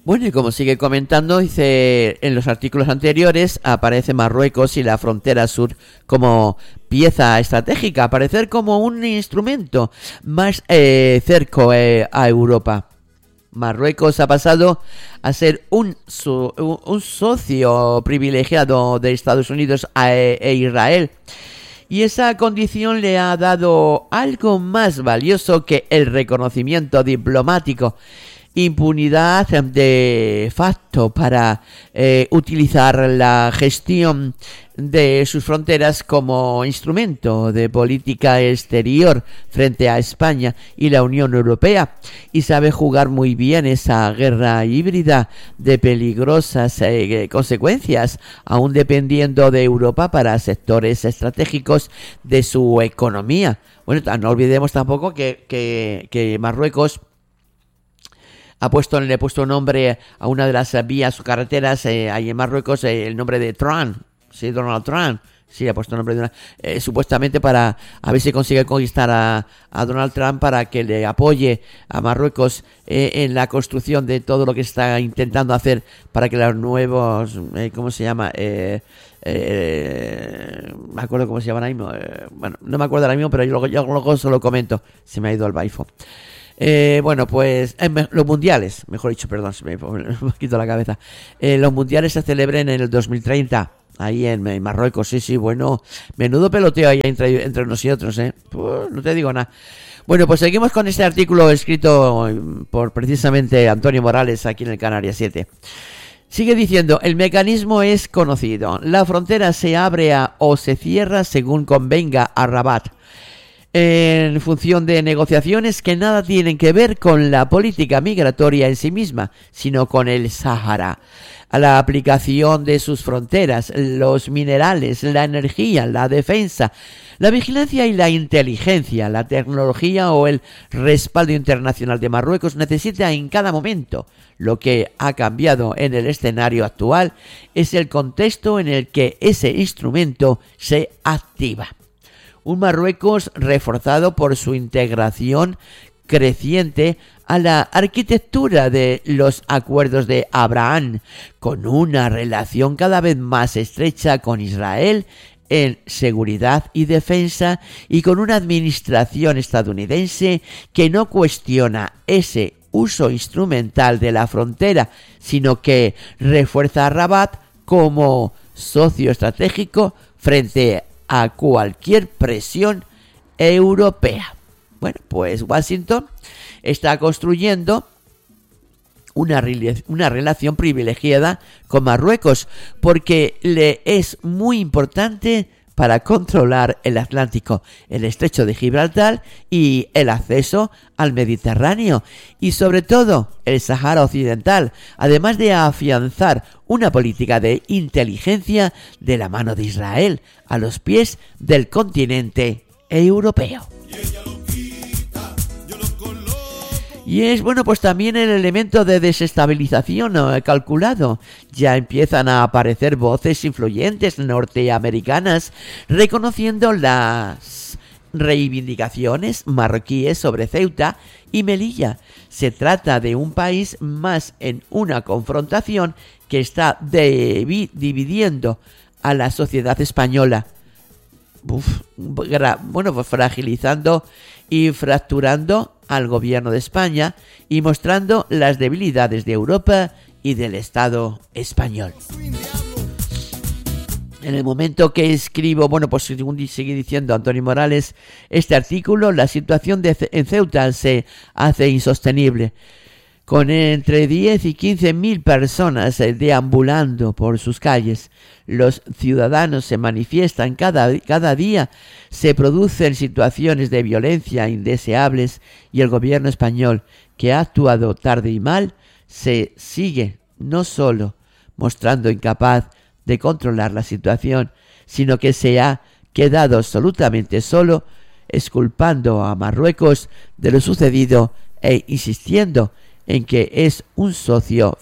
Bueno, y como sigue comentando, dice, en los artículos anteriores aparece Marruecos y la frontera sur como pieza estratégica, aparecer como un instrumento más cerca a Europa. Marruecos ha pasado a ser un socio privilegiado de Estados Unidos e Israel. Y esa condición le ha dado algo más valioso que el reconocimiento diplomático, impunidad de facto para utilizar la gestión de sus fronteras como instrumento de política exterior frente a España y la Unión Europea, y sabe jugar muy bien esa guerra híbrida de peligrosas consecuencias, aún dependiendo de Europa para sectores estratégicos de su economía. Bueno, no olvidemos tampoco que Marruecos le ha puesto nombre a una de las vías o carreteras ahí en Marruecos, el nombre de Trump, sí, Donald Trump. Sí, ha puesto nombre de una, supuestamente para a ver si consigue conquistar a Donald Trump para que le apoye a Marruecos en la construcción de todo lo que está intentando hacer para que los nuevos, ¿cómo se llama? Me acuerdo cómo se llama ahora mismo. Bueno, no me acuerdo ahora mismo, pero yo luego se lo comento. Se me ha ido el baifo. Bueno, pues los mundiales, mejor dicho, perdón, se me quito la cabeza. Los mundiales se celebran en el 2030, ahí en Marruecos. Sí, bueno, menudo peloteo ahí entre nosotros, pues, no te digo nada. Bueno, pues seguimos con este artículo escrito por precisamente Antonio Morales aquí en el Canarias 7. Sigue diciendo, el mecanismo es conocido. La frontera se abre o se cierra según convenga a Rabat, en función de negociaciones que nada tienen que ver con la política migratoria en sí misma, sino con el Sáhara, a la aplicación de sus fronteras, los minerales, la energía, la defensa, la vigilancia y la inteligencia, la tecnología o el respaldo internacional de Marruecos necesita en cada momento. Lo que ha cambiado en el escenario actual es el contexto en el que ese instrumento se activa. Un Marruecos reforzado por su integración creciente a la arquitectura de los acuerdos de Abraham, con una relación cada vez más estrecha con Israel en seguridad y defensa, y con una administración estadounidense que no cuestiona ese uso instrumental de la frontera, sino que refuerza a Rabat como socio estratégico frente a cualquier presión europea. Bueno, pues Washington está construyendo una relación privilegiada con Marruecos porque le es muy importante para controlar el Atlántico, el estrecho de Gibraltar y el acceso al Mediterráneo y sobre todo el Sahara Occidental, además de afianzar una política de inteligencia de la mano de Israel a los pies del continente europeo. Y es, bueno, pues también el elemento de desestabilización calculado. Ya empiezan a aparecer voces influyentes norteamericanas reconociendo las reivindicaciones marroquíes sobre Ceuta y Melilla. Se trata de un país más en una confrontación que está dividiendo a la sociedad española. Bueno, pues fragilizando y fracturando al gobierno de España y mostrando las debilidades de Europa y del Estado español. En el momento que escribo, bueno, pues según sigue diciendo Antonio Morales, este artículo, la situación en Ceuta se hace insostenible, con entre 10 y 15.000 personas deambulando por sus calles. Los ciudadanos se manifiestan cada día, se producen situaciones de violencia indeseables y el gobierno español, que ha actuado tarde y mal, se sigue no solo mostrando incapaz de controlar la situación, sino que se ha quedado absolutamente solo, exculpando a Marruecos de lo sucedido e insistiendo en que es un socio